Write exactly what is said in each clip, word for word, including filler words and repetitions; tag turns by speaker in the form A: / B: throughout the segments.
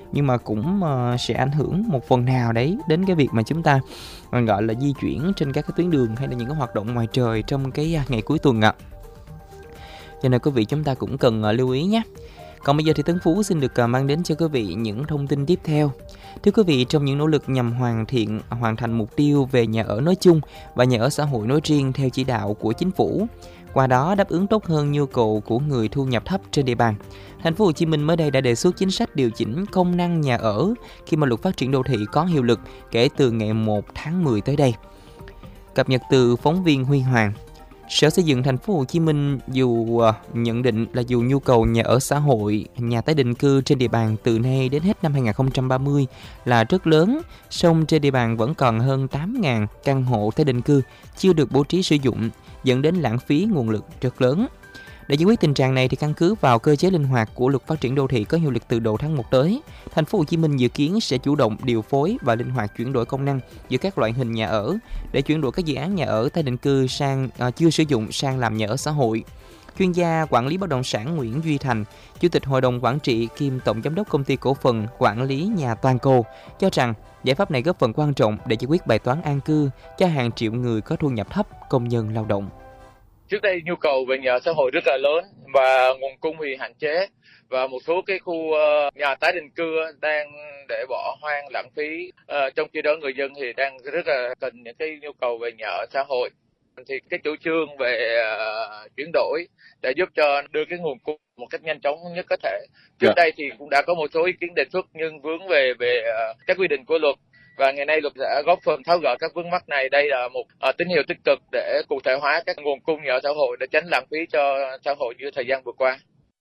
A: nhưng mà cũng uh, sẽ ảnh hưởng một phần nào đấy đến cái việc mà chúng ta uh, gọi là di chuyển trên các cái tuyến đường hay là những cái hoạt động ngoài trời trong cái uh, ngày cuối tuần ạ. Cho nên quý vị chúng ta cũng cần uh, lưu ý nhé. Còn bây giờ thì Tấn Phú xin được uh, mang đến cho quý vị những thông tin tiếp theo. Thưa quý vị, trong những nỗ lực nhằm hoàn thiện, hoàn thành mục tiêu về nhà ở nói chung và nhà ở xã hội nói riêng theo chỉ đạo của chính phủ, qua đó đáp ứng tốt hơn nhu cầu của người thu nhập thấp trên địa bàn, Thành phố Hồ Chí Minh mới đây đã đề xuất chính sách điều chỉnh công năng nhà ở khi mà luật phát triển đô thị có hiệu lực kể từ ngày một tháng mười tới đây. Cập nhật từ phóng viên Huy Hoàng. Sở Xây dựng Thành phố Hồ Chí Minh dù uh, nhận định là dù nhu cầu nhà ở xã hội, nhà tái định cư trên địa bàn từ nay đến hết năm hai không ba không là rất lớn, song trên địa bàn vẫn còn hơn tám nghìn căn hộ tái định cư chưa được bố trí sử dụng, dẫn đến lãng phí nguồn lực rất lớn. Để giải quyết tình trạng này thì căn cứ vào cơ chế linh hoạt của luật phát triển đô thị có hiệu lực từ đầu tháng một tới, Thành phố Hồ Chí Minh dự kiến sẽ chủ động điều phối và linh hoạt chuyển đổi công năng giữa các loại hình nhà ở để chuyển đổi các dự án nhà ở tái định cư sang à, chưa sử dụng sang làm nhà ở xã hội. Chuyên gia quản lý bất động sản Nguyễn Duy Thành, Chủ tịch Hội đồng Quản trị kiêm Tổng giám đốc Công ty Cổ phần Quản lý Nhà Toàn cầu, cho rằng giải pháp này góp phần quan trọng để giải quyết bài toán an cư cho hàng triệu người có thu nhập thấp, công nhân lao động.
B: Trước đây nhu cầu về nhà xã hội rất là lớn và nguồn cung thì hạn chế, và một số cái khu uh, nhà tái định cư đang để bỏ hoang lãng phí, uh, trong khi đó người dân thì đang rất là cần những cái nhu cầu về nhà ở xã hội. Thì cái chủ trương về uh, chuyển đổi để giúp cho đưa cái nguồn cung một cách nhanh chóng nhất có thể. Trước yeah. đây thì cũng đã có một số ý kiến đề xuất nhưng vướng về về uh, các quy định của luật. Và ngày nay luật đã góp phần tháo gỡ các vướng mắc này. Đây là một uh, tín hiệu tích cực để cụ thể hóa các nguồn cung nhà ở xã hội để tránh lãng phí cho xã hội như thời gian vừa qua.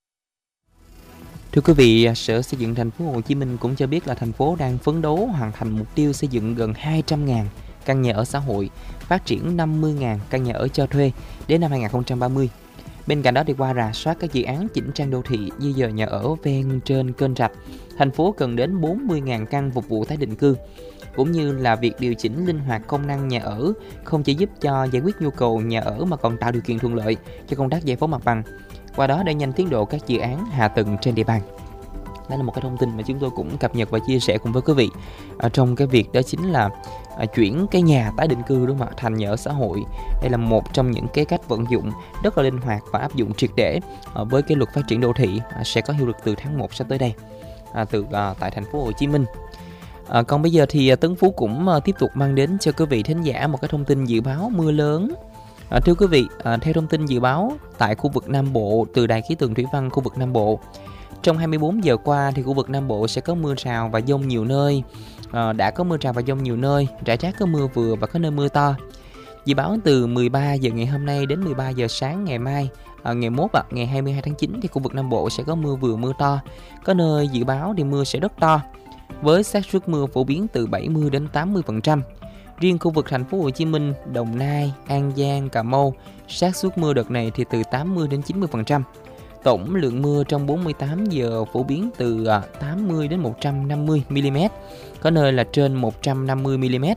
A: Thưa quý vị, Sở Xây dựng Thành phố Hồ Chí Minh cũng cho biết là thành phố đang phấn đấu hoàn thành mục tiêu xây dựng gần hai trăm nghìn căn nhà ở xã hội, phát triển năm mươi nghìn căn nhà ở cho thuê đến năm hai không ba không. Bên cạnh đó thì qua rà soát các dự án chỉnh trang đô thị, di dời nhà ở ven trên kênh rạch, thành phố cần đến bốn mươi nghìn căn phục vụ tái định cư, cũng như là việc điều chỉnh linh hoạt công năng nhà ở không chỉ giúp cho giải quyết nhu cầu nhà ở mà còn tạo điều kiện thuận lợi cho công tác giải phóng mặt bằng, qua đó đẩy nhanh tiến độ các dự án hạ tầng trên địa bàn. Đó là một cái thông tin mà chúng tôi cũng cập nhật và chia sẻ cùng với quý vị à, trong cái việc đó chính là à, chuyển cái nhà tái định cư đúng không ạ thành nhà ở xã hội. Đây là một trong những cái cách vận dụng rất là linh hoạt và áp dụng triệt để à, với cái luật phát triển đô thị à, sẽ có hiệu lực từ tháng một sắp tới đây à, từ à, tại Thành phố Hồ Chí Minh. À, còn bây giờ thì Tấn Phú cũng à, tiếp tục mang đến cho quý vị thính giả một cái thông tin dự báo mưa lớn. À, thưa quý vị, à, theo thông tin dự báo tại khu vực Nam Bộ từ Đài khí tượng thủy văn khu vực Nam Bộ, trong hai mươi bốn giờ qua thì khu vực Nam Bộ sẽ có mưa rào và dông nhiều nơi, à, đã có mưa rào và dông nhiều nơi, rải rác có mưa vừa và có nơi mưa to. Dự báo từ mười ba giờ ngày hôm nay đến mười ba giờ sáng ngày mai, à, ngày mốt à, ngày hai mươi hai tháng chín thì khu vực Nam Bộ sẽ có mưa vừa mưa to, có nơi dự báo thì mưa sẽ rất to, với xác suất mưa phổ biến từ bảy mươi đến tám mươi phần trăm. Riêng khu vực Thành phố Hồ Chí Minh, Đồng Nai, An Giang, Cà Mau, xác suất mưa đợt này thì từ tám mươi đến chín mươi phần trăm. Tổng lượng mưa trong bốn mươi tám giờ phổ biến từ tám mươi đến một trăm năm mươi mi-li-mét, có nơi là trên một trăm năm mươi mi-li-mét.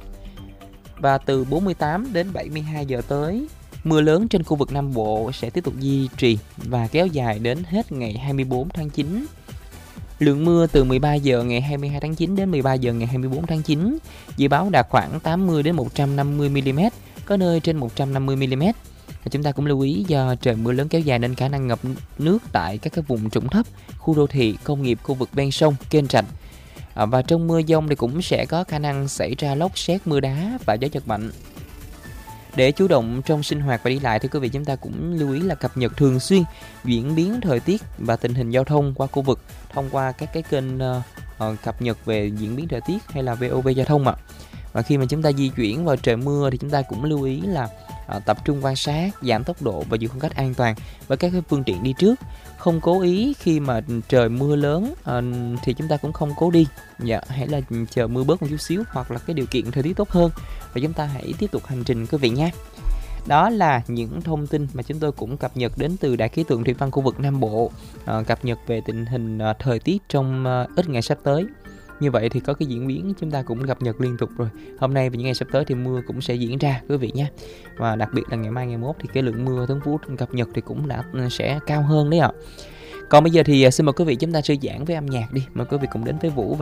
A: Và từ bốn mươi tám đến bảy mươi hai giờ tới, mưa lớn trên khu vực Nam Bộ sẽ tiếp tục duy trì và kéo dài đến hết ngày hai mươi bốn tháng chín. Lượng mưa từ mười ba giờ ngày hai mươi hai tháng chín đến mười ba giờ ngày hai mươi bốn tháng chín dự báo đạt khoảng tám mươi đến một trăm năm mươi mi-li-mét, có nơi trên một trăm năm mươi mi-li-mét. Và chúng ta cũng lưu ý do trời mưa lớn kéo dài nên khả năng ngập nước tại các cái vùng trũng thấp, khu đô thị, công nghiệp, khu vực ven sông, kênh rạch. À, và trong mưa dông thì cũng sẽ có khả năng xảy ra lốc sét, mưa đá và gió giật mạnh. Để chủ động trong sinh hoạt và đi lại thì quý vị chúng ta cũng lưu ý là cập nhật thường xuyên diễn biến thời tiết và tình hình giao thông qua khu vực thông qua các cái kênh uh, cập nhật về diễn biến thời tiết hay là vê o vê giao thông ạ. Và khi mà chúng ta di chuyển vào trời mưa thì chúng ta cũng lưu ý là uh, tập trung quan sát, giảm tốc độ và giữ khoảng cách an toàn với các cái phương tiện đi trước. Không cố ý khi mà trời mưa lớn uh, thì chúng ta cũng không cố đi. Dạ, hãy là chờ mưa bớt một chút xíu hoặc là cái điều kiện thời tiết tốt hơn và chúng ta hãy tiếp tục hành trình quý vị nhé. Đó là những thông tin mà chúng tôi cũng cập nhật đến từ Đài khí tượng thủy văn khu vực Nam Bộ, uh, cập nhật về tình hình uh, thời tiết trong uh, ít ngày sắp tới. Như vậy thì có cái diễn biến chúng ta cũng cập nhật liên tục rồi. Hôm nay và những ngày sắp tới thì mưa cũng sẽ diễn ra quý vị nhé. Và đặc biệt là ngày mai ngày mốt thì cái lượng mưa Tấn Phú cập nhật thì cũng đã sẽ cao hơn đấy ạ. Còn bây giờ thì xin mời quý vị chúng ta thư giãn với âm nhạc đi. Mời quý vị cùng đến với Vũ.